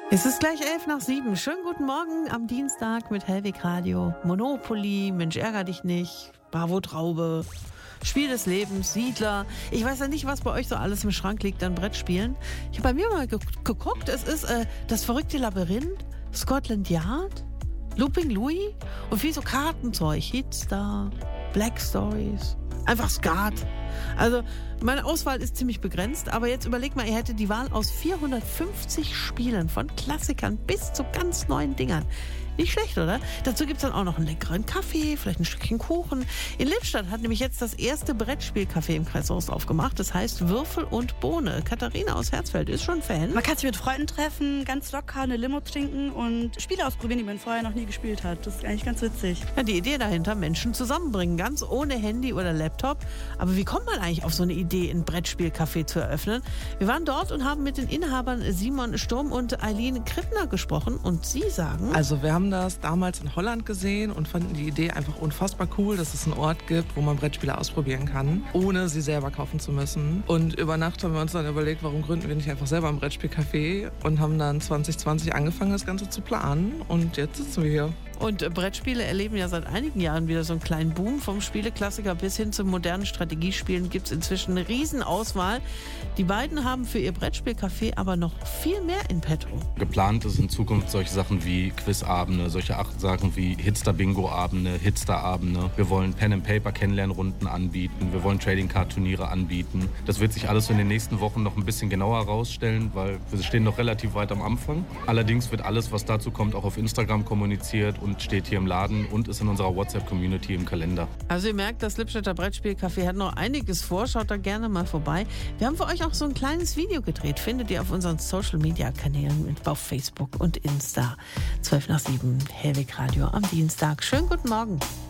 Es ist gleich 6:11. Schönen guten Morgen am Dienstag mit Hellweg Radio. Monopoly, Mensch, ärger dich nicht, Bravo Traube, Spiel des Lebens, Siedler. Ich weiß ja nicht, was bei euch so alles im Schrank liegt an Brettspielen. Ich habe bei mir mal geguckt, es ist das verrückte Labyrinth, Scotland Yard, Looping Louis und viel so Kartenzeug, Hitstar, Black Stories, einfach Skat. Also meine Auswahl ist ziemlich begrenzt, aber jetzt überlegt mal, ihr hättet die Wahl aus 450 Spielen, von Klassikern bis zu ganz neuen Dingern. Nicht schlecht, oder? Dazu gibt's dann auch noch einen leckeren Kaffee, vielleicht ein Stückchen Kuchen. In Lippstadt hat nämlich jetzt das erste Brettspielcafé im Kreis Soest aufgemacht. Das heißt Würfel und Bohne. Katharina aus Herzfeld ist schon Fan. Man kann sich mit Freunden treffen, ganz locker eine Limo trinken und Spiele ausprobieren, die man vorher noch nie gespielt hat. Das ist eigentlich ganz witzig. Ja, die Idee dahinter, Menschen zusammenbringen, ganz ohne Handy oder Laptop. Aber wie kommt man eigentlich auf so eine Idee, ein Brettspielcafé zu eröffnen? Wir waren dort und haben mit den Inhabern Simon Sturm und Eileen Krippner gesprochen und sie sagen... Also wir haben das damals in Holland gesehen und fanden die Idee einfach unfassbar cool, dass es einen Ort gibt, wo man Brettspiele ausprobieren kann, ohne sie selber kaufen zu müssen. Und über Nacht haben wir uns dann überlegt, warum gründen wir nicht einfach selber ein Brettspielcafé und haben dann 2020 angefangen, das Ganze zu planen und jetzt sitzen wir hier. Und Brettspiele erleben ja seit einigen Jahren wieder so einen kleinen Boom. Vom Spieleklassiker bis hin zu modernen Strategiespielen gibt es inzwischen eine Riesenauswahl. Die beiden haben für ihr Brettspielcafé aber noch viel mehr in petto. Geplant ist in Zukunft solche Sachen wie Quizabende, solche Sachen wie Hitster-Bingo-Abende, Hitster-Abende. Wir wollen Pen-and-Paper-Kennenlernrunden anbieten. Wir wollen Trading-Card-Turniere anbieten. Das wird sich alles in den nächsten Wochen noch ein bisschen genauer herausstellen, weil wir stehen noch relativ weit am Anfang. Allerdings wird alles, was dazu kommt, auch auf Instagram kommuniziert und steht hier im Laden und ist in unserer WhatsApp-Community im Kalender. Also ihr merkt, das Lippstädter Brettspielcafé hat noch einiges vor. Schaut da gerne mal vorbei. Wir haben für euch auch so ein kleines Video gedreht. Findet ihr auf unseren Social-Media-Kanälen auf Facebook und Insta. 6:12, Hellweg Radio am Dienstag. Schönen guten Morgen.